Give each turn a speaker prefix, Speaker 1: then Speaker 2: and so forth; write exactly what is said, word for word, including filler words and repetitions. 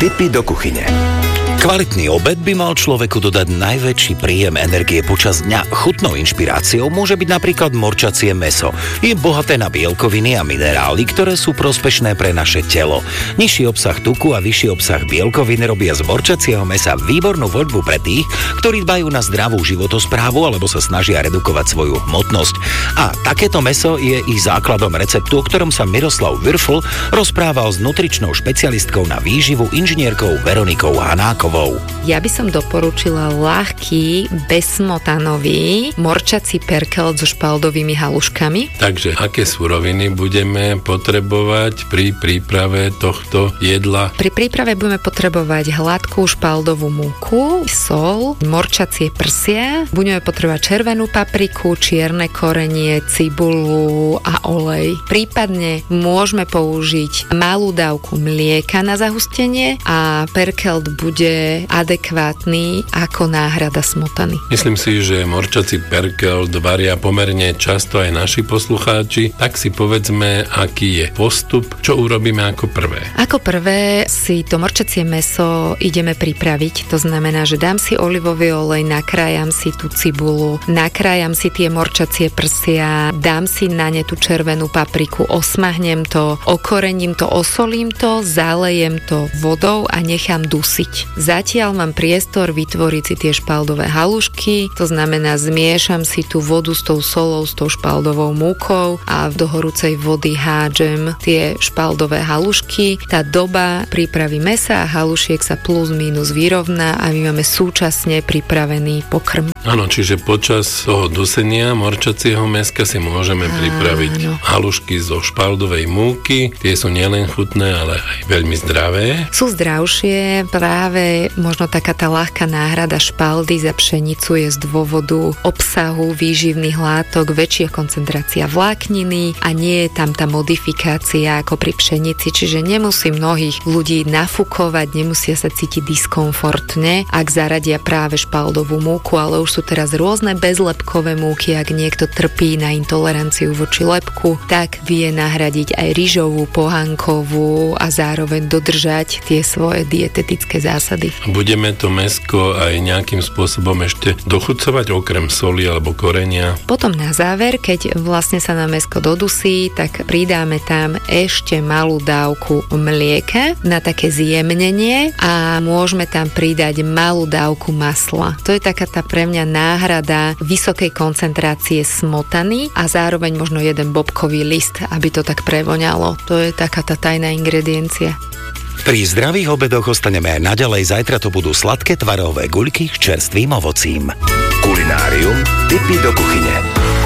Speaker 1: Tipy do kuchyne.
Speaker 2: Kvalitný obed by mal človeku dodať najväčší príjem energie počas dňa. Chutnou inšpiráciou môže byť napríklad morčacie mäso. Je bohaté na bielkoviny a minerály, ktoré sú prospešné pre naše telo. Nižší obsah tuku a vyšší obsah bielkovín robia z morčacieho mäsa výbornú voľbu pre tých, ktorí dbajú na zdravú životosprávu alebo sa snažia redukovať svoju hmotnosť. A takéto mäso je ich základom receptu, o ktorom sa Miroslav Würfl rozprával s nutričnou špecialistkou na výživu inžinierkou Veronikou Hanákovou.
Speaker 3: Ja by som doporučila ľahký, bezsmotanový morčací perkel so špaldovými haluškami.
Speaker 4: Takže aké suroviny budeme potrebovať pri príprave tohto jedla?
Speaker 3: Pri príprave budeme potrebovať hladkú špaldovú múku, sol, morčacie prsia, budeme potrebovať červenú papriku, čierne korenie, cibulu a olej. Prípadne môžeme použiť malú dávku mlieka na zahustenie a perkelt bude adekvátny ako náhrada smotany.
Speaker 4: Myslím si, že morčací perkel varia pomerne často aj naši poslucháči, tak si povedzme, aký je postup, čo urobíme ako prvé.
Speaker 3: Ako prvé si to morčacie mäso ideme pripraviť, to znamená, že dám si olivový olej, nakrájam si tú cibulu, nakrájam si tie morčacie prsia, dám si na ne tú červenú papriku, osmahnem to, okorením to, osolím to, zalejem to vodou a nechám dusiť. Zatiaľ mám priestor vytvoriť si tie špaldové halušky, to znamená zmiešam si tú vodu s tou solou, s tou špaldovou múkou a do horúcej vody hádžem tie špaldové halušky. Tá doba prípravy mäsa a halušiek sa plus minus vyrovná a my máme súčasne pripravený pokrm.
Speaker 4: Áno, čiže počas toho dusenia morčacieho mäska si môžeme Áno. pripraviť halušky zo špaldovej múky. Tie sú nielen chutné, ale aj veľmi zdravé.
Speaker 3: Sú zdravšie, práve možno taká tá ľahká náhrada špaldy za pšenicu je z dôvodu obsahu výživných látok, väčšia koncentrácia vlákniny a nie je tam tá modifikácia ako pri pšenici, čiže nemusí mnohých ľudí nafúkovať, nemusia sa cítiť diskomfortne, ak zaradia práve špaldovú múku, ale už sú teraz rôzne bezlepkové múky, ak niekto trpí na intoleranciu voči lepku, tak vie nahradiť aj ryžovú, pohankovú a zároveň dodržať tie svoje dietetické zásady.
Speaker 4: Budeme to mäsko aj nejakým spôsobom ešte dochucovať okrem soli alebo korenia?
Speaker 3: Potom na záver, keď vlastne sa na mäsko dodusí, tak pridáme tam ešte malú dávku mlieka na také zjemnenie a môžeme tam pridať malú dávku masla. To je taká tá pre mňa náhrada vysokej koncentrácie smotany a zároveň možno jeden bobkový list, aby to tak prevoňalo. To je taká tá tajná ingrediencia.
Speaker 2: Pri zdravých obedoch ostaneme aj naďalej, zajtra to budú sladké tvarové guľky s čerstvým ovocím.
Speaker 1: Kulinárium, tipy do kuchyne.